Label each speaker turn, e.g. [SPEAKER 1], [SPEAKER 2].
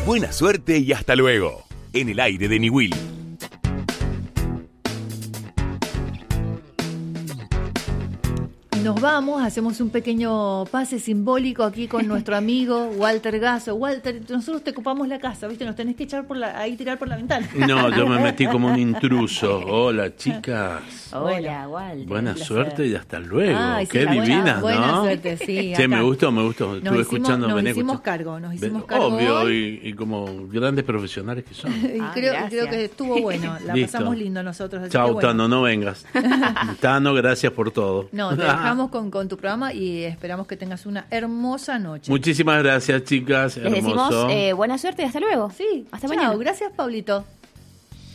[SPEAKER 1] Buena suerte y hasta luego. En el aire de Niwil.
[SPEAKER 2] Nos vamos, hacemos un pequeño pase simbólico aquí con nuestro amigo Walter Gasso. Walter, nosotros te ocupamos la casa, ¿viste? Nos tenés que echar tirar por la ventana.
[SPEAKER 3] No, yo me metí como un intruso. Hola, chicas.
[SPEAKER 4] Hola, Walter.
[SPEAKER 3] Buena suerte y hasta luego.
[SPEAKER 2] Ay,
[SPEAKER 3] Qué
[SPEAKER 2] sí,
[SPEAKER 3] divina,
[SPEAKER 2] buena
[SPEAKER 3] ¿no?
[SPEAKER 2] suerte, sí.
[SPEAKER 3] Che,
[SPEAKER 2] acá.
[SPEAKER 3] me gustó. Estuve escuchando.
[SPEAKER 2] Nos
[SPEAKER 3] venía
[SPEAKER 2] hicimos
[SPEAKER 3] escuchando.
[SPEAKER 2] cargo.
[SPEAKER 3] Obvio,
[SPEAKER 2] hoy.
[SPEAKER 3] y como grandes profesionales que son.
[SPEAKER 2] Y creo que estuvo bueno. La
[SPEAKER 3] Listo.
[SPEAKER 2] pasamos lindo nosotros. Así
[SPEAKER 3] Chau,
[SPEAKER 2] que bueno.
[SPEAKER 3] Tano, no vengas. Tano, gracias por todo.
[SPEAKER 2] No, te dejamos con tu programa y esperamos que tengas una hermosa noche.
[SPEAKER 3] Muchísimas gracias, chicas.
[SPEAKER 4] Les decimos
[SPEAKER 3] Hermoso.
[SPEAKER 4] buena suerte y hasta luego.
[SPEAKER 2] Sí,
[SPEAKER 4] hasta
[SPEAKER 2] chao,
[SPEAKER 4] mañana.
[SPEAKER 2] Gracias, Pablito.